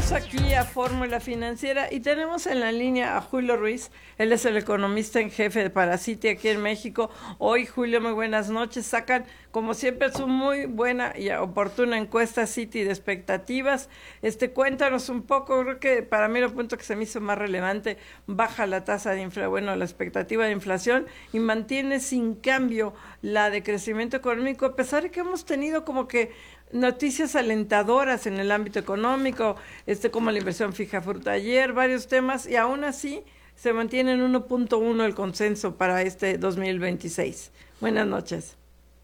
Regresamos aquí a Fórmula Financiera y tenemos en la línea a Julio Ruiz. Él es el economista en jefe para Citi aquí en México. Hoy, Julio, muy buenas noches. Sacan, como siempre, su muy buena y oportuna encuesta Citi de expectativas. Cuéntanos un poco, creo que para mí lo punto que se me hizo más relevante, baja la tasa de inflación, bueno, la expectativa de inflación y mantiene sin cambio la de crecimiento económico, a pesar de que hemos tenido como que noticias alentadoras en el ámbito económico, como la inversión fija fruta ayer, varios temas, y aún así se mantiene en 1.1 el consenso para este 2026. Buenas noches.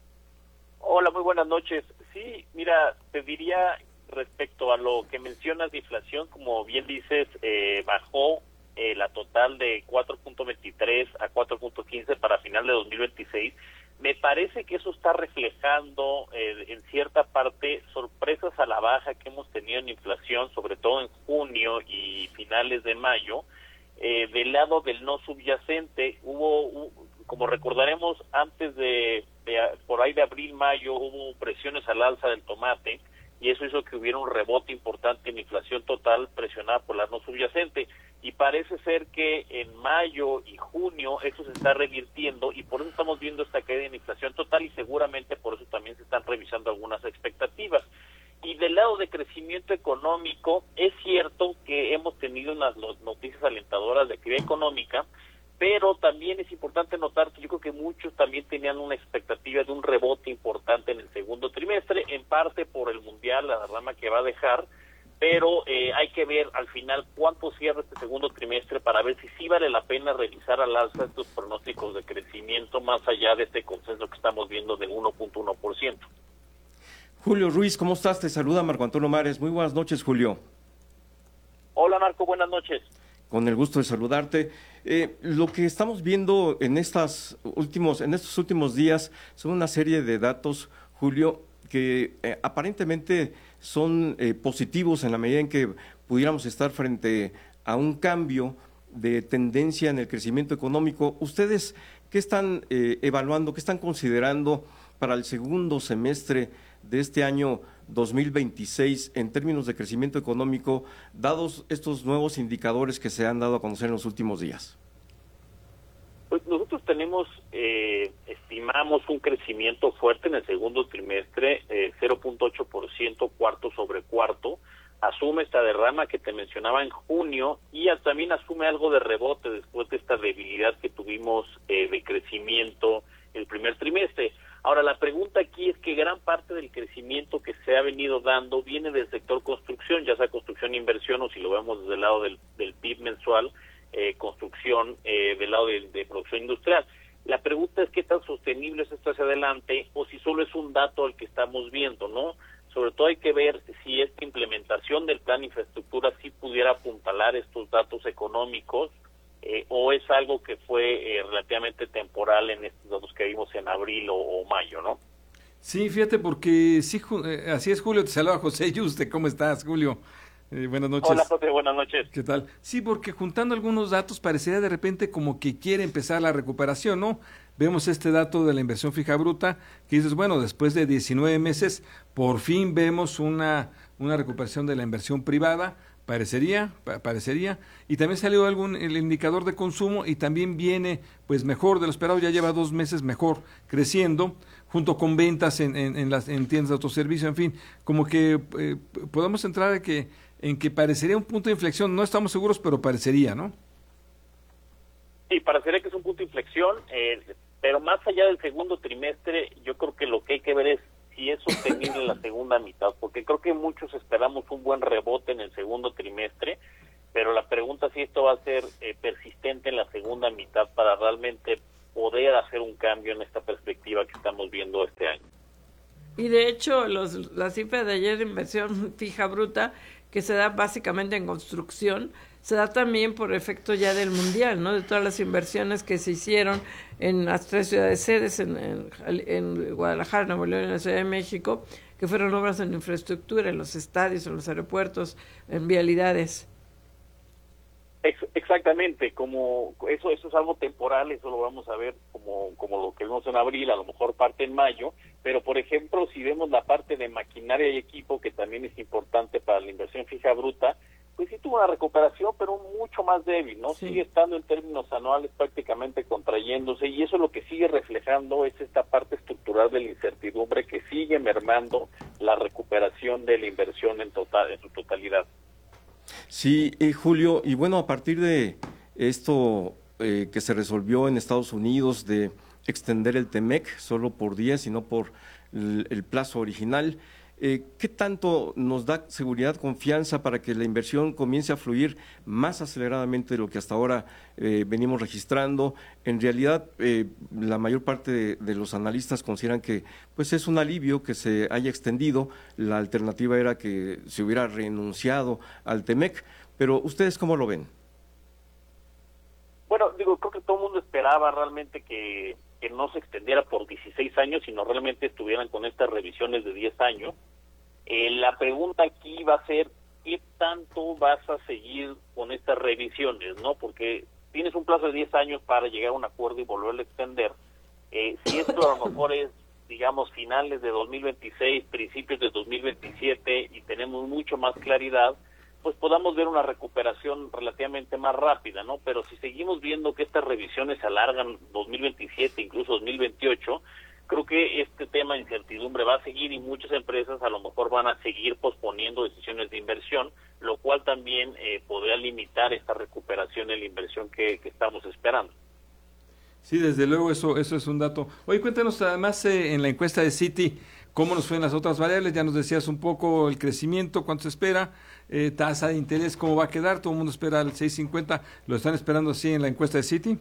Hola, muy buenas noches. Sí, mira, te diría respecto a lo que mencionas de inflación, como bien dices, bajó la total de 4.23 a 4.15 para final de 2026. Me parece que eso está reflejando en cierta parte sorpresas a la baja que hemos tenido en inflación, sobre todo en junio y finales de mayo. Del lado del no subyacente, como recordaremos, antes de por ahí de abril, mayo, hubo presiones al alza del tomate, y eso hizo que hubiera un rebote importante en inflación total presionada por la no subyacente, y parece ser que en mayo y junio eso se está revirtiendo, y por eso estamos viendo esta caída en inflación total, y seguramente por eso también se están revisando algunas expectativas. Y del lado de crecimiento económico, es cierto que hemos tenido unas noticias alentadoras de actividad económica, pero también es importante notar que yo creo que muchos también tenían una expectativa de un rebote importante en el segundo trimestre, en parte por el Mundial, la derrama que va a dejar, pero hay que ver al final cuánto cierra este segundo trimestre para ver si sí vale la pena revisar al alza estos pronósticos de crecimiento más allá de este consenso que estamos viendo del 1.1%. Julio Ruiz, ¿cómo estás? Te saluda Marco Antonio Mares. Muy buenas noches, Julio. Hola, Marco, buenas noches. Con el gusto de saludarte. Lo que estamos viendo en estos últimos días son una serie de datos, Julio, que aparentemente son positivos en la medida en que pudiéramos estar frente a un cambio de tendencia en el crecimiento económico. ¿Ustedes qué están evaluando, qué están considerando para el segundo semestre de este año 2026 en términos de crecimiento económico, dados estos nuevos indicadores que se han dado a conocer en los últimos días? Pues nosotros estimamos un crecimiento fuerte en el segundo trimestre, 0.8% cuarto sobre cuarto. Asume esta derrama que te mencionaba en junio y también asume algo de rebote después de esta debilidad que tuvimos de crecimiento el primer trimestre. Ahora, la pregunta aquí es que gran parte del crecimiento que se ha venido dando viene del sector construcción, ya sea construcción e inversión, o si lo vemos desde el lado del PIB mensual, construcción del lado de producción industrial. La pregunta es qué tan sostenible es esto hacia adelante, o si solo es un dato al que estamos viendo, ¿no? Sobre todo hay que ver si esta implementación del plan de infraestructura sí pudiera apuntalar estos datos económicos, o es algo que fue relativamente temporal en estos datos que vimos en abril o mayo, ¿no? Sí, fíjate, porque sí, así es, Julio. Te saluda José Yuste. ¿Cómo estás, Julio? Buenas noches. Hola, José, buenas noches. ¿Qué tal? Sí, porque juntando algunos datos parecería de repente como que quiere empezar la recuperación, ¿no? Vemos este dato de la inversión fija bruta, que dices, bueno, después de 19 meses, por fin vemos una recuperación de la inversión privada. Parecería, y también salió el indicador de consumo y también viene pues mejor de lo esperado, ya lleva 2 meses mejor creciendo, junto con ventas en tiendas de autoservicio, en fin, como que podemos entrar en que parecería un punto de inflexión, no estamos seguros, pero parecería, ¿no? Sí, parecería que es un punto de inflexión, pero más allá del segundo trimestre, yo creo que lo que hay que ver es si es sostenible en la segunda mitad, porque creo que muchos esperamos un buen rebote en el segundo trimestre, pero la pregunta es si esto va a ser persistente en la segunda mitad para realmente poder hacer un cambio en esta perspectiva que estamos viendo este año. Y de hecho, la cifra de ayer de inversión fija bruta, que se da básicamente en construcción, se da también por efecto ya del Mundial, ¿no? De todas las inversiones que se hicieron en las 3 ciudades sedes, en Guadalajara, Nuevo León y en la Ciudad de México, que fueron obras en infraestructura, en los estadios, en los aeropuertos, en vialidades. Exactamente, como eso es algo temporal, eso lo vamos a ver como lo que vimos en abril, a lo mejor parte en mayo, pero por ejemplo, si vemos la parte de maquinaria y equipo, que también es importante para la inversión fija bruta, tuvo una recuperación, pero mucho más débil, ¿no? Sí. Sigue estando en términos anuales prácticamente contrayéndose, y eso lo que sigue reflejando es esta parte estructural de la incertidumbre que sigue mermando la recuperación de la inversión en su totalidad. Sí, Julio, y bueno, a partir de esto que se resolvió en Estados Unidos de extender el TEMEC solo por 10 y no por el plazo original, ¿qué tanto nos da seguridad, confianza para que la inversión comience a fluir más aceleradamente de lo que hasta ahora venimos registrando? En realidad, la mayor parte de los analistas consideran que pues es un alivio que se haya extendido. La alternativa era que se hubiera renunciado al TEMEC, pero ¿ustedes cómo lo ven? Bueno, digo, creo que todo el mundo esperaba realmente que no se extendiera por 16 años, sino realmente estuvieran con estas revisiones de 10 años. La pregunta aquí va a ser, ¿qué tanto vas a seguir con estas revisiones, no? Porque tienes un plazo de 10 años para llegar a un acuerdo y volverlo a extender. Si esto a lo mejor es, digamos, finales de 2026, principios de 2027, y tenemos mucho más claridad, pues podamos ver una recuperación relativamente más rápida, ¿no? Pero si seguimos viendo que estas revisiones se alargan 2027, incluso 2028, creo que este tema de incertidumbre va a seguir, y muchas empresas a lo mejor van a seguir posponiendo decisiones de inversión, lo cual también podría limitar esta recuperación en la inversión que estamos esperando. Sí, desde luego eso es un dato. Oye, cuéntanos además en la encuesta de Citi, ¿cómo nos fue en las otras variables? Ya nos decías un poco el crecimiento, cuánto se espera, tasa de interés, cómo va a quedar, todo el mundo espera el 6.50, ¿lo están esperando así en la encuesta de Citi?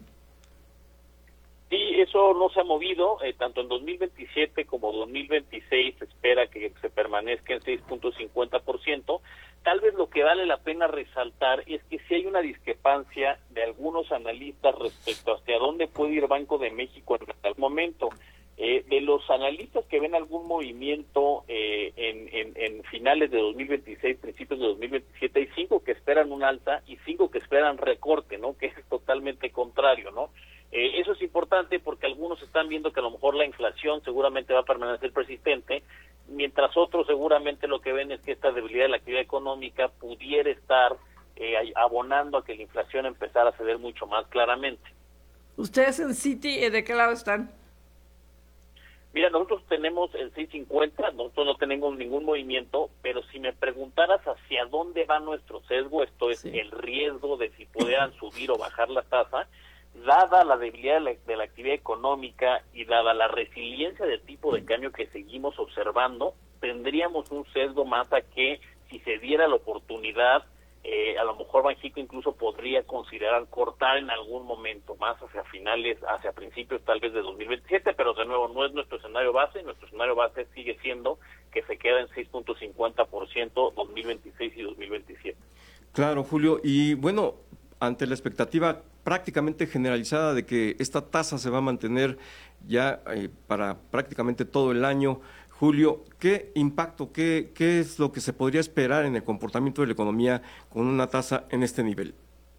Sí, eso no se ha movido, tanto en 2027 como 2026 se espera que se permanezca en 6.50%. Tal vez lo que vale la pena resaltar es que sí hay una discrepancia de algunos analistas respecto hacia dónde puede ir Banco de México en algún momento. De los analistas que ven algún movimiento en finales de 2026, principios de 2027, hay 5 que esperan un alza y 5 que esperan recorte, ¿no? Que es totalmente contrario, ¿no? Eso es importante porque algunos están viendo que a lo mejor la inflación seguramente va a permanecer persistente, mientras otros seguramente lo que ven es que esta debilidad de la actividad económica pudiera estar abonando a que la inflación empezara a ceder mucho más claramente. ¿Ustedes en Citi de qué lado están? Mira, nosotros tenemos el 6.50, nosotros no tenemos ningún movimiento, pero si me preguntaras hacia dónde va nuestro sesgo, esto es el riesgo de si pudieran subir o bajar la tasa, dada la debilidad de la actividad económica y dada la resiliencia del tipo de cambio que seguimos observando, tendríamos un sesgo más a que si se diera la oportunidad, a lo mejor Banxico incluso podría considerar cortar en algún momento más hacia finales, hacia principios tal vez de 2027, pero de nuevo no es nuestro escenario base sigue siendo que se queda en 6.50% 2026 y 2027. Claro, Julio, y bueno, ante la expectativa prácticamente generalizada de que esta tasa se va a mantener ya para prácticamente todo el año, Julio, ¿qué impacto, qué es lo que se podría esperar en el comportamiento de la economía con una tasa en este nivel?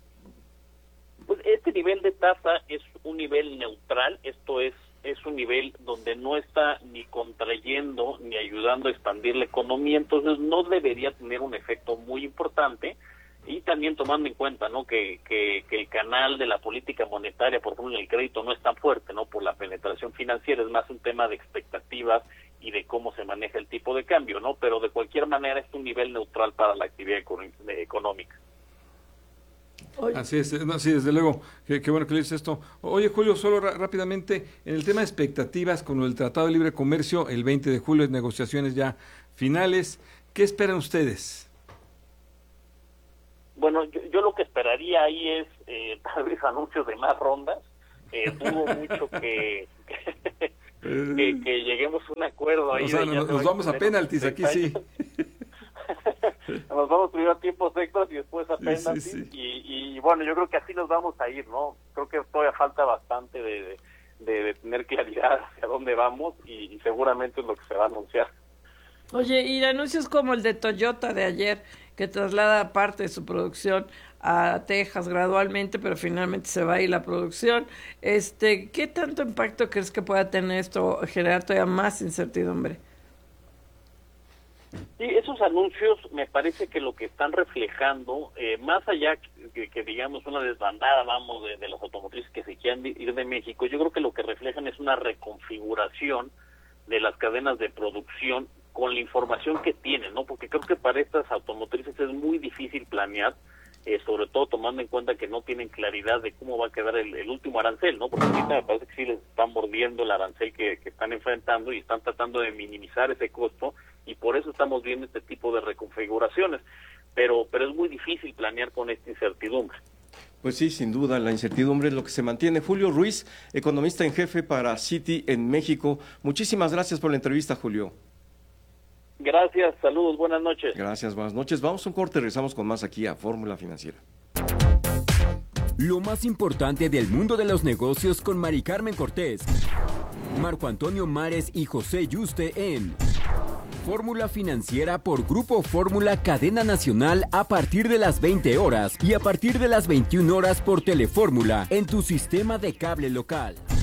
Pues este nivel de tasa es un nivel neutral, esto es un nivel donde no está ni contrayendo ni ayudando a expandir la economía, entonces no debería tener un efecto muy importante. Y también tomando en cuenta, ¿no?, que el canal de la política monetaria, por ejemplo, en el crédito no es tan fuerte, ¿no?, por la penetración financiera, es más un tema de expectativas y de cómo se maneja el tipo de cambio, ¿no? Pero de cualquier manera es un nivel neutral para la actividad económica. Así es, no, sí, desde luego, qué bueno que le dices esto. Oye, Julio, solo rápidamente, en el tema de expectativas con el Tratado de Libre Comercio, el 20 de julio, negociaciones ya finales, ¿qué esperan ustedes? Bueno, yo lo que esperaría ahí es tal vez anuncios de más rondas. Dudo mucho que lleguemos a un acuerdo ahí. O sea, nos vamos a penaltis aquí, sí. Nos vamos primero a tiempos extras y después a penaltis. Sí. Y bueno, yo creo que así nos vamos a ir, ¿no? Creo que todavía falta bastante de tener claridad hacia dónde vamos y seguramente es lo que se va a anunciar. Oye, y anuncios como el de Toyota de ayer, que traslada parte de su producción a Texas gradualmente, pero finalmente se va a ir la producción. ¿Qué tanto impacto crees que pueda tener esto, generar todavía más incertidumbre? Sí, esos anuncios me parece que lo que están reflejando, más allá que digamos una desbandada, vamos, de las automotrices que se quieran ir de México, yo creo que lo que reflejan es una reconfiguración de las cadenas de producción con la información que tienen, ¿no? Porque creo que para estas automotrices es muy difícil planear, sobre todo tomando en cuenta que no tienen claridad de cómo va a quedar el último arancel, ¿no? Porque ahorita me parece que sí les están mordiendo el arancel que están enfrentando y están tratando de minimizar ese costo, y por eso estamos viendo este tipo de reconfiguraciones, pero es muy difícil planear con esta incertidumbre. Pues sí, sin duda, la incertidumbre es lo que se mantiene. Julio Ruiz, economista en jefe para Citi en México. Muchísimas gracias por la entrevista, Julio. Gracias, saludos, buenas noches. Gracias, buenas noches. Vamos a un corte, regresamos con más aquí a Fórmula Financiera. Lo más importante del mundo de los negocios con Mari Carmen Cortés, Marco Antonio Mares y José Yuste en Fórmula Financiera por Grupo Fórmula Cadena Nacional a partir de las 20 horas y a partir de las 21 horas por Telefórmula en tu sistema de cable local.